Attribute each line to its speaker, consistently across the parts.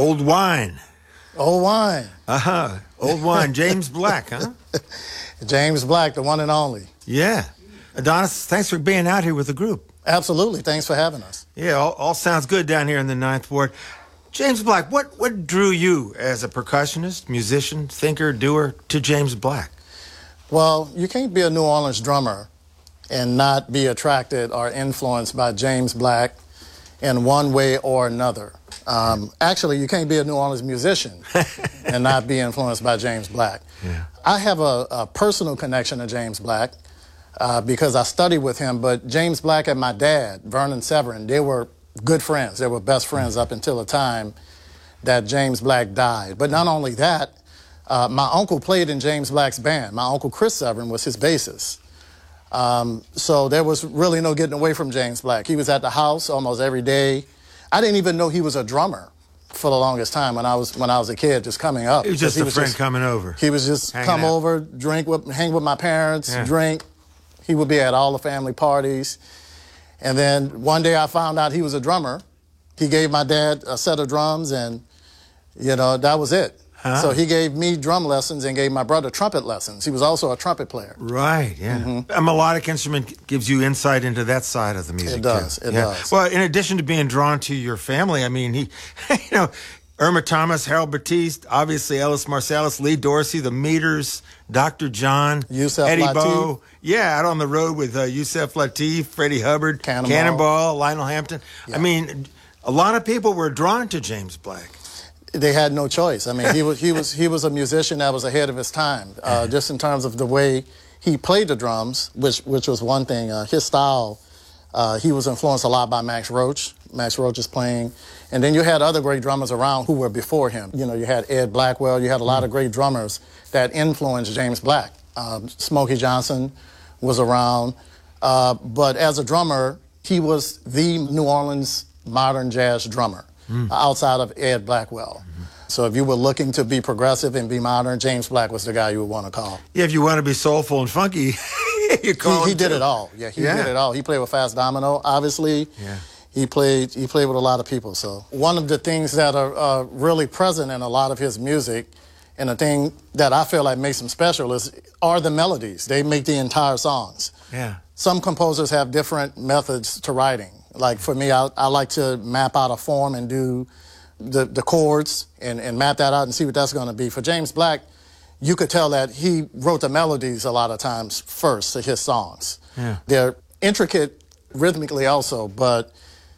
Speaker 1: Old wine.
Speaker 2: Old wine.
Speaker 1: Old wine. James Black, huh?
Speaker 2: James Black, the one and only.
Speaker 1: Yeah. Adonis, thanks for being out here with the group.
Speaker 2: Absolutely. Thanks for having us.
Speaker 1: Yeah, all sounds good down here in the Ninth Ward. James Black, what drew you as a percussionist, musician, thinker, doer to James Black?
Speaker 2: Well, you can't be a New Orleans drummer and not be attracted or influenced by James Black in one way or another. Actually, you can't be a New Orleans musician and not be influenced by James Black.
Speaker 1: Yeah.
Speaker 2: I have a personal connection to James Black because I studied with him, but James Black and my dad, Vernon Severin, they were good friends. They were best friends up until the time that James Black died. But not only that, my uncle played in James Black's band. My uncle Chris Severin was his bassist. So there was really no getting away from James Black. He was at the house almost every day. I didn't even know he was a drummer for the longest time when I was a kid, just coming up.
Speaker 1: He was just a friend coming over.
Speaker 2: He was just come over, hang with my parents, drink. He would be at all the family parties. And then one day I found out he was a drummer. He gave my dad a set of drums, and, you know, that was it. So he gave me drum lessons and gave my brother trumpet lessons. He was also a trumpet player.
Speaker 1: Right, yeah. A melodic instrument gives you insight into that side of the music,
Speaker 2: It does,
Speaker 1: too.
Speaker 2: it does.
Speaker 1: Well, in addition to being drawn to your family, I mean, he, you know, Irma Thomas, Harold Batiste, obviously Ellis Marsalis, Lee Dorsey, the Meters, Dr. John,
Speaker 2: Yusef
Speaker 1: Eddie
Speaker 2: Lateef.
Speaker 1: Bo. Yeah, out on the road with Yusef Lateef, Freddie Hubbard, Cannonball, Lionel Hampton. Yeah. I mean, a lot of people were drawn to James Black.
Speaker 2: They had no choice. I mean, he was a musician that was ahead of his time, just in terms of the way he played the drums, which was one thing. His style, he was influenced a lot by Max Roach. Max Roach's playing. And then you had other great drummers around who were before him. You know, you had Ed Blackwell. You had a lot of great drummers that influenced James Black. Smokey Johnson was around. But as a drummer, he was the New Orleans modern jazz drummer outside of Ed Blackwell. So if you were looking to be progressive and be modern, James Black was the guy you would want to call.
Speaker 1: Yeah, if you want to be soulful and funky, you call him.
Speaker 2: He did it all. Yeah, he did it all. He played with Fats Domino, obviously.
Speaker 1: Yeah.
Speaker 2: He played with a lot of people. So one of the things that are really present in a lot of his music, and the thing that I feel like makes him special are the melodies. They make the entire songs.
Speaker 1: Yeah.
Speaker 2: Some composers have different methods to writing. Like for me, I like to map out a form and do the chords and map that out and see what that's going to be. For James Black, you could tell that he wrote the melodies a lot of times first to his songs.
Speaker 1: Yeah.
Speaker 2: They're intricate rhythmically also, but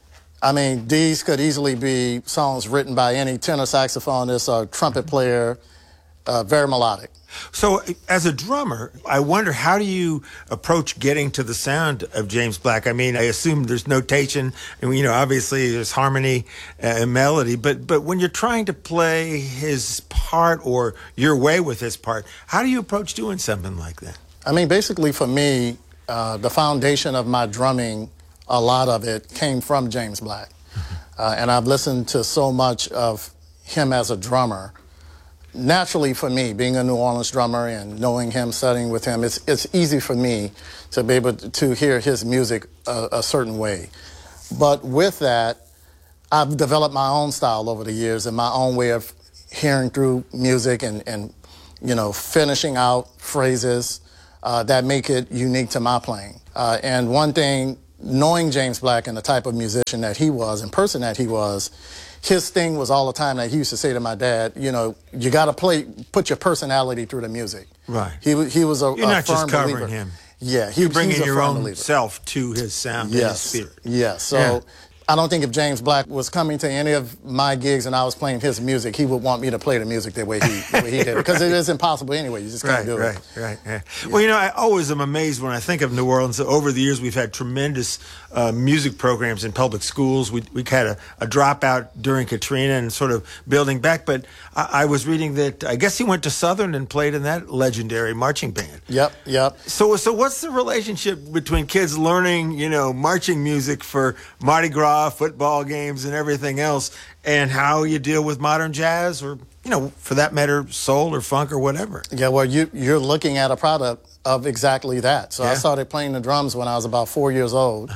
Speaker 2: I mean, these could easily be songs written by any tenor saxophonist or trumpet player, very melodic.
Speaker 1: So as a drummer, I wonder, how do you approach getting to the sound of James Black? I mean, I assume there's notation, and, you know, obviously there's harmony and melody, but when you're trying to play his part or your way with his part, how do you approach doing something like that?
Speaker 2: I mean, basically for me, the foundation of my drumming, a lot of it came from James Black. And I've listened to so much of him as a drummer. Naturally for me, being a New Orleans drummer and knowing him, studying with him, it's easy for me to be able to hear his music a certain way. But with that, I've developed my own style over the years and my own way of hearing through music and you know, finishing out phrases that make it unique to my playing. And one thing, knowing James Black and the type of musician that he was and person that he was, his thing was all the time that he used to say to my dad, you know, you got to put your personality through the music.
Speaker 1: Right.
Speaker 2: He was a
Speaker 1: You're not
Speaker 2: firm
Speaker 1: just covering
Speaker 2: believer.
Speaker 1: him.
Speaker 2: Yeah.
Speaker 1: You're bringing
Speaker 2: he's a
Speaker 1: your
Speaker 2: firm
Speaker 1: own
Speaker 2: believer.
Speaker 1: self to his sound and his spirit.
Speaker 2: Yes. So I don't think if James Black was coming to any of my gigs and I was playing his music, he would want me to play the music the way he did. Because it is impossible anyway. You just can't do it.
Speaker 1: Right. Yeah. Well, you know, I always am amazed when I think of New Orleans. Over the years, we've had tremendous music programs in public schools. We had a dropout during Katrina and sort of building back. But I was reading that I guess he went to Southern and played in that legendary marching band.
Speaker 2: Yep.
Speaker 1: So what's the relationship between kids learning, you know, marching music for Mardi Gras, football games, and everything else, and how you deal with modern jazz, or, you know, for that matter, soul or funk or whatever?
Speaker 2: Yeah, well, you're looking at a product of exactly that. So I started playing the drums when I was about 4 years old.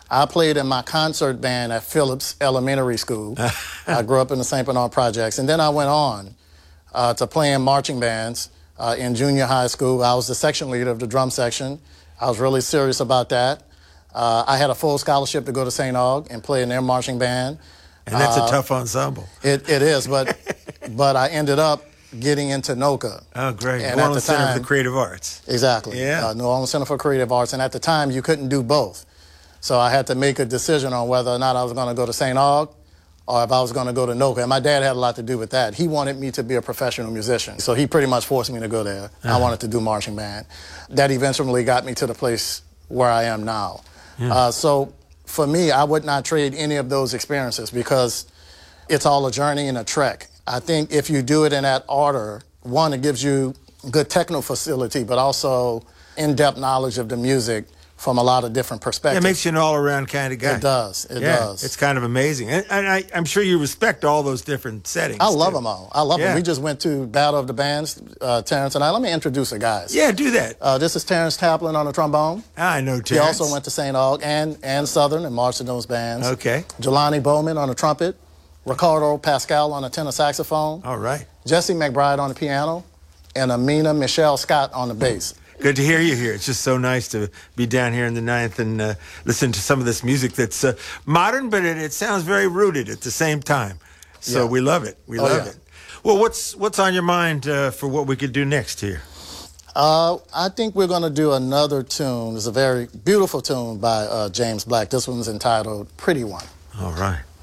Speaker 2: I played in my concert band at Phillips Elementary School. I grew up in the St. Bernard Projects. And then I went on to play in marching bands in junior high school. I was the section leader of the drum section. I was really serious about that. I had a full scholarship to go to St. Aug and play in their marching band.
Speaker 1: And that's a tough ensemble.
Speaker 2: It is, but I ended up getting into NOCA.
Speaker 1: Oh, great.
Speaker 2: And
Speaker 1: New Orleans Center for the Creative Arts.
Speaker 2: Exactly.
Speaker 1: Yeah.
Speaker 2: New Orleans Center for Creative Arts. And at the time, you couldn't do both. So I had to make a decision on whether or not I was going to go to St. Aug or if I was going to go to NOCA. And my dad had a lot to do with that. He wanted me to be a professional musician. So he pretty much forced me to go there. I wanted to do marching band. That eventually got me to the place where I am now. Yeah. So for me, I would not trade any of those experiences because it's all a journey and a trek. I think if you do it in that order, one, it gives you good technical facility, but also in-depth knowledge of the music from a lot of different perspectives.
Speaker 1: Yeah, it makes you an all-around kind of guy.
Speaker 2: It does. It does.
Speaker 1: It's kind of amazing. And I'm sure you respect all those different settings.
Speaker 2: I love them all. I love them. We just went to Battle of the Bands, Terrence and I. Let me introduce the guys.
Speaker 1: Yeah, do that.
Speaker 2: This is Terrence Taplin on the trombone.
Speaker 1: I know Terrence.
Speaker 2: He also went to St. Aug and Southern and marched in those bands.
Speaker 1: Okay.
Speaker 2: Jelani Bowman on the trumpet. Ricardo Pascal on the tenor saxophone.
Speaker 1: All right.
Speaker 2: Jesse McBride on the piano. And Amina Michelle Scott on the bass.
Speaker 1: Good to hear you here. It's just so nice to be down here in the Ninth and listen to some of this music that's modern, but it sounds very rooted at the same time. So we love it. We love it. Well, what's on your mind for what we could do next here?
Speaker 2: I think we're going to do another tune. It's a very beautiful tune by James Black. This one's entitled Pretty One.
Speaker 1: All right.